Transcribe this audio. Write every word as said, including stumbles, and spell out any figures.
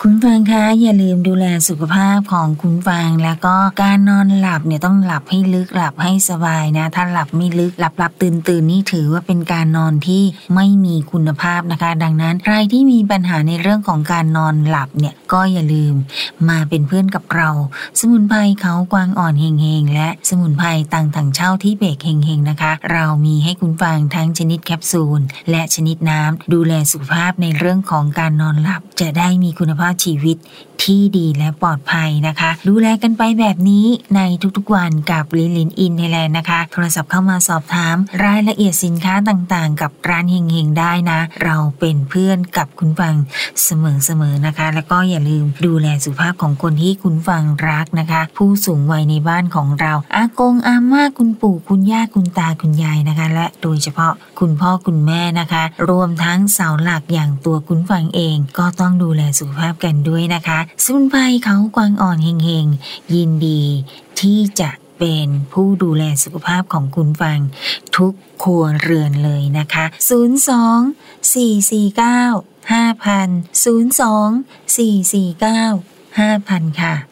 คุณฟังคะอย่าลืมดูแลสุขภาพของคุณฟังแล้วก็การนอนหลับเนี่ยต้องหลับให้ลึกหลับให้สบายนะถ้าหลับไม่ลึกหลับหลับตื่นตื่นนี่ถือว่าเป็นการนอนที่ไม่มีคุณภาพนะคะดังนั้นใครที่มีปัญหาในเรื่องของการนอนหลับเนี่ยก็อย่าลืมมาเป็นเพื่อนกับเราสมุนไพรเขากวางอ่อนเฮงเฮงและสมุนไพรต่างถังเช่าที่เบรกเฮงเฮงนะคะเรามีให้คุณฟังทั้งชนิดแคปซูลและชนิดน้ำดูแลสุขภาพในเรื่องของการนอนหลับจะได้มีคุณภาพชีวิตที่ดีและปลอดภัยนะคะดูแลกันไปแบบนี้ในทุกๆวันกับลิลินอินไทยแลนด์นะคะโทรศัพท์เข้ามาสอบถามรายละเอียดสินค้าต่างๆกับร้านเฮงเฮงได้นะเราเป็นเพื่อนกับคุณฟังเสมอๆนะคะแล้วก็อย่าลืมดูแลสุขภาพของคนที่คุณฟังรักนะคะผู้สูงวัยในบ้านของเราอากงอาม่าคุณปู่คุณย่าคุณตาคุณยายนะคะและโดยเฉพาะคุณพ่อคุณแม่นะคะรวมทั้งเสาหลักอย่างตัวคุณฟังเองก็ต้องดูแลสุขภาพกันด้วยนะคะสมุนไพรเขากวางอ่อนเฮงๆยินดีที่จะเป็นผู้ดูแลสุขภาพของคุณฟังทุกครัวเรือนเลยนะคะศูนย์ สอง สี่ สี่ เก้า ห้า ศูนย์ สอง สี่ สี่ เก้า ห้า ค่ะ